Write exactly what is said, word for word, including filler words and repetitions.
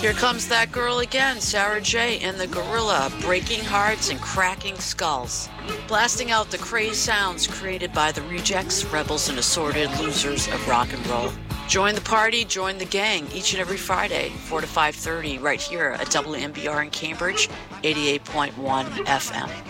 Here comes that girl again, Sarah J. and the Gorilla, breaking hearts and cracking skulls, blasting out the crazed sounds created by the rejects, rebels, and assorted losers of rock and roll. Join the party, join the gang, each and every Friday, four to five thirty, right here at W M B R in Cambridge, eighty-eight point one F M.